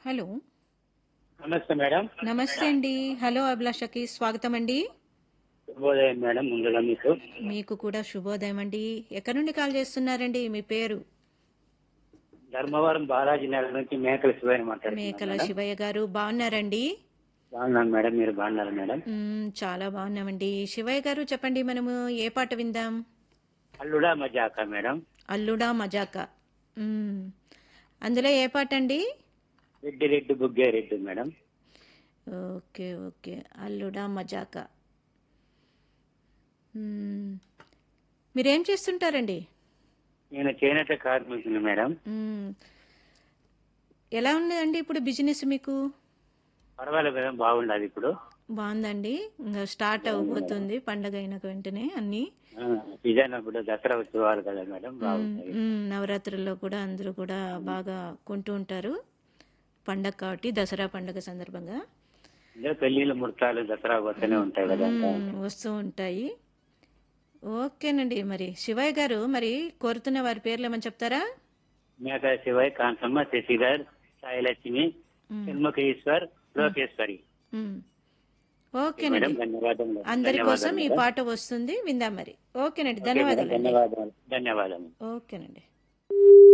Hello. నమస్తే madam. నమస్తే అండి. హలో అభిలాషకి స్వాగతం అండి. శుభోదయం మేడం ముందుగా మీకు. మీకు కూడా శుభోదయం అండి. ఎక్కడి నుండి కాల్ చేస్తున్నారండి? మీ పేరు? ధర్మవరం బాలాజీ నగర్ నుంచి మేకల శివయ్య మాట్లాడుతున్నాను మేకల మేడం. శివయ్య గారు బాగున్నారండి? బాగున్నాను మేడం, మీరు బాగున్నారు మేడం? చాలా బాగున్నామండి. శివయ్య గారు చెప్పండి, మనము ఏ పాట విందాం? అల్లుడా మజాకా మేడం. అల్లుడా మజాక. మ్మ్. అందులో ఏ పాట అండి? Reddy Reddy బుగ్గే Reddy madam. Okay okay, అల్లుడా మజాక. మ్మ్. మీరేం చేస్తుంటారండి? నేను చేనేత కార్మికుని మేడం. మ్మ్. ఎలా ఉందండి ఇప్పుడు బిజినెస్ మీకు? పర్వాలేదు మేడం, బాగుండదు ఇప్పుడు. బాగుందండి. ఇంకా స్టార్ట్ బాగుంది మేడం. అవబోతుంది పండగ అయిన వెంటనే అన్ని. సీజన్ ఇప్పుడు దసరా ఉత్సవాలు కదా మేడం, మ్మ్, బాగుంటాయి. నవరాత్రుల్లో కూడా అందరూ కూడా బాగా కొంటూ ఉంటారు. పండగ కాబట్టి దసరా పండగ సందర్భంగా ఇంకా పెళ్లిళ్ళు ముహూర్తాలు దసరా వస్తూనే ఉంటాయి కదా ఇంకా. వస్తూ ఉంటాయి. ఓకేనండి. మరి శివయ్య గారు, మరి కోరుతున్న వారి పేర్లు ఏమని చెప్తారా? మేకల శివయ్య, కాంతమ్మ, శశిధర్, సాయిలక్ష్మి, మ్మ్, షణ్ముఖ ఈశ్వర్, లోకేశ్వరి. మ్మ్. ఓకే మేడం, ఓకేనండి. ధన్యవాదములు. అందరి కోసం ధన్యవాదాలు ఈ మేడం. పాట వస్తుంది, విందాం మరి. ఓకేనండి, ఓకే మేడం, ధన్యవాదాలండి. ధన్యవాదాలు ధన్యవాదాలు. ఓకేనండి.